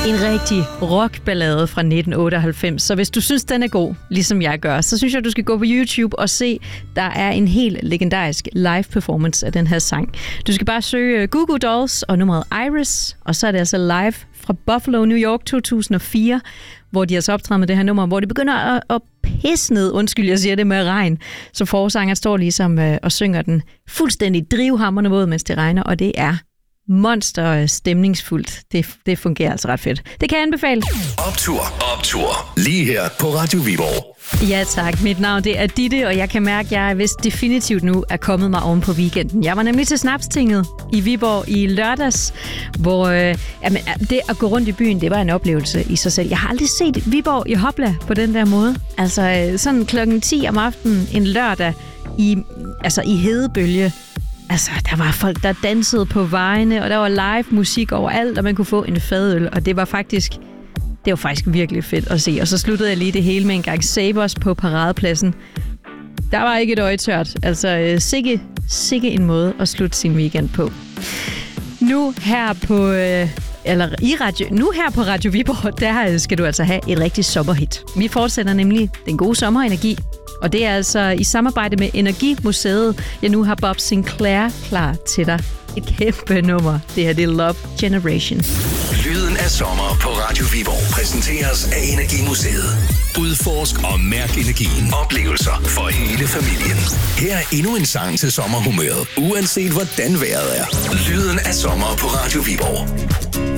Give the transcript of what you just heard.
En rigtig rockballade fra 1998. Så hvis du synes, den er god, ligesom jeg gør, så synes jeg, du skal gå på YouTube og se, der er en helt legendarisk live performance af den her sang. Du skal bare søge Goo Goo Dolls og nummeret Iris, og så er det altså live fra Buffalo, New York 2004, hvor de altså optræder med det her nummer, hvor de begynder at pisse ned, undskyld, jeg siger det med regn. Så forsangeren står ligesom og synger den fuldstændig drivhamrende våd, mens det regner, og det er monster stemningsfuldt. Det fungerer altså ret fedt. Det kan jeg anbefale. Optur. Lige her på Radio Viborg. Ja tak, mit navn det er Ditte, og jeg kan mærke, at jeg vist definitivt nu er kommet mig oven på weekenden. Jeg var nemlig til Snapstinget i Viborg i lørdags, hvor det at gå rundt i byen, det var en oplevelse i sig selv. Jeg har aldrig set Viborg i hopla på den der måde. Altså sådan klokken 10 om aftenen en lørdag i hedebølge. Altså, der var folk, der dansede på vejene, og der var live musik overalt, og man kunne få en fadøl, og det var faktisk virkelig fedt at se. Og så sluttede jeg lige det hele med en gang Sabers på paradepladsen. Der var ikke et øje tørt. Altså, sikke en måde at slutte sin weekend på. Nu her på Radio Viborg, der skal du altså have et rigtigt sommerhit. Vi fortsætter nemlig den gode sommerenergi. Og det er altså i samarbejde med Energimuseet, jeg nu har Bob Sinclair klar til dig. Et kæmpe nummer. Det her, det er Love Generation. Lyden af sommer på Radio Viborg præsenteres af Energimuseet. Udforsk og mærk energien. Oplevelser for hele familien. Her er endnu en sang til sommerhumøret, uanset hvordan vejret er. Lyden af sommer på Radio Viborg.